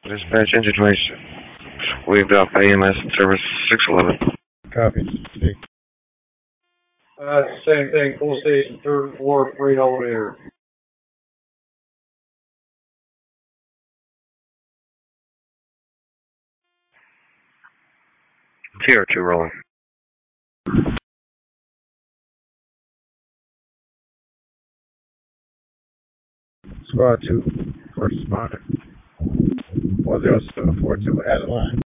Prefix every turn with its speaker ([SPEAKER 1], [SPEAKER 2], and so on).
[SPEAKER 1] Dispatch engine 26. Waved off by EMS service 611.
[SPEAKER 2] Copy. See.
[SPEAKER 3] Same thing, full station, third floor, freight elevator.
[SPEAKER 1] TR2 rolling.
[SPEAKER 2] Squad 2, first responder. 40742, Adeline.